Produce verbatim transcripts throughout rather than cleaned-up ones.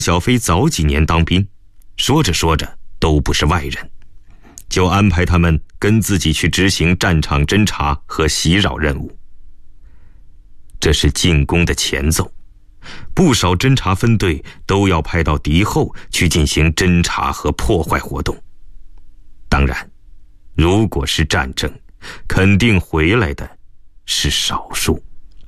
小飞早几年当兵，说着说着都不是外人，就安排他们跟自己去执行战场侦察和袭扰任务。这是进攻的前奏，不少侦察分队都要派到敌后去进行侦察和破坏活动。当然，如果是战争，肯定回来的是少数。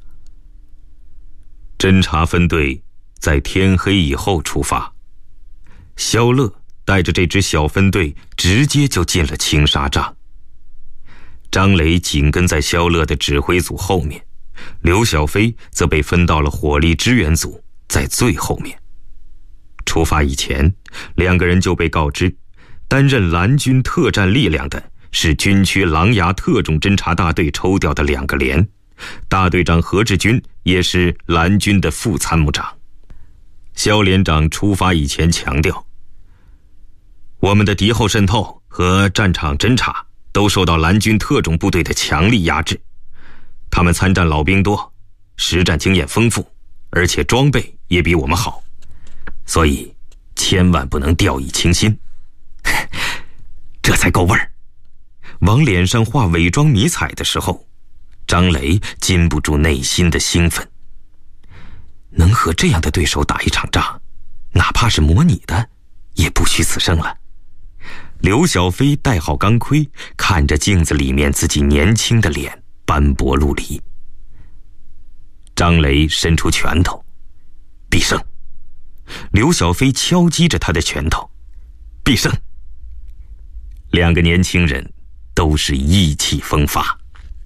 侦察分队在天黑以后出发，萧乐带着这支小分队直接就进了青纱帐。张雷紧跟在萧乐的指挥组后面，刘小飞则被分到了火力支援组，在最后面。出发以前，两个人就被告知，担任蓝军特战力量的是军区狼牙特种侦察大队抽调的两个连，大队长何志军也是蓝军的副参谋长。萧连长出发以前强调，我们的敌后渗透和战场侦察都受到蓝军特种部队的强力压制，他们参战老兵多，实战经验丰富，而且装备也比我们好，所以千万不能掉以轻心。这才够味儿。往脸上画伪装迷彩的时候，张雷禁不住内心的兴奋。能和这样的对手打一场仗，哪怕是模拟的，也不虚此生了。刘小飞戴好钢盔，看着镜子里面自己年轻的脸，斑驳陆离。张雷伸出拳头，必胜。刘小飞敲击着他的拳头，必胜。两个年轻人都是意气风发。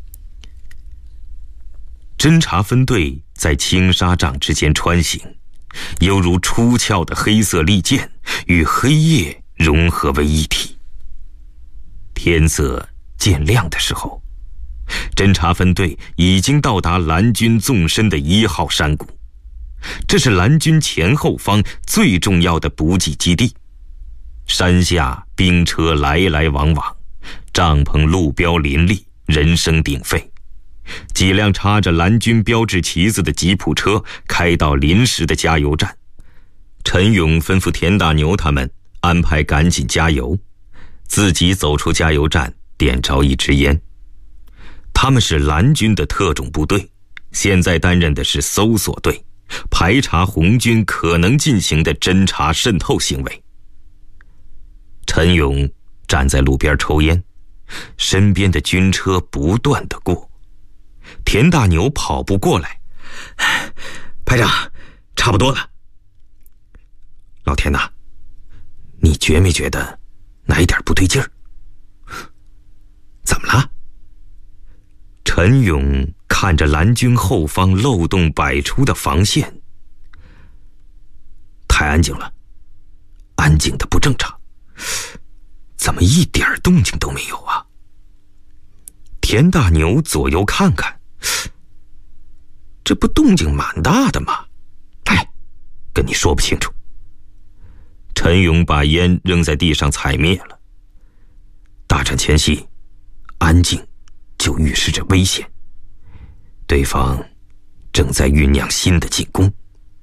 侦察分队在青纱帐之间穿行，犹如出鞘的黑色利剑，与黑夜融合为一体。天色渐亮的时候，侦察分队已经到达蓝军纵深的一号山谷，这是蓝军前后方最重要的补给基地。山下兵车来来往往，帐篷路标林立，人声鼎沸。几辆插着蓝军标志旗子的吉普车开到临时的加油站，陈勇吩咐田大牛他们安排赶紧加油，自己走出加油站，点着一支烟。他们是蓝军的特种部队，现在担任的是搜索队，排查红军可能进行的侦察渗透行为。陈勇站在路边抽烟，身边的军车不断地过。田大牛跑步过来，排长，差不多了。老田呐，你觉没觉得哪一点不对劲儿？怎么了？陈勇看着蓝军后方漏洞百出的防线，太安静了，安静的不正常，怎么一点动静都没有啊？田大牛左右看看，这不动静蛮大的吗？哎，跟你说不清楚。陈勇把烟扔在地上踩灭了。大战前夕，安静就预示着危险，对方正在酝酿新的进攻。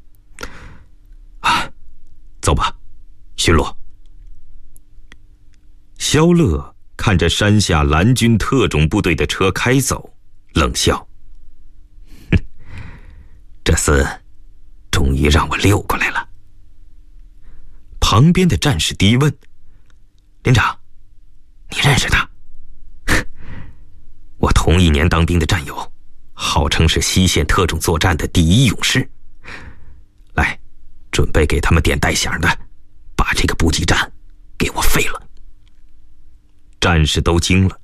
啊，走吧，巡逻。萧乐看着山下蓝军特种部队的车开走，冷笑，哼，这厮终于让我溜过来了。旁边的战士低问，连长，你认识他？我同一年当兵的战友，号称是西线特种作战的第一勇士。来，准备给他们点带响的，把这个补给站给我废了。战士都惊了，